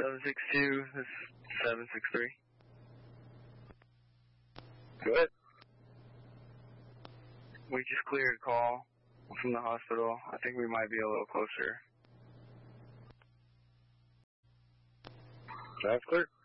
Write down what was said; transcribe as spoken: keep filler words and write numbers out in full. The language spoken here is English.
seven six two, this is seven six three. Go ahead. We just cleared a call from the hospital. I think we might be a little closer. That's clear.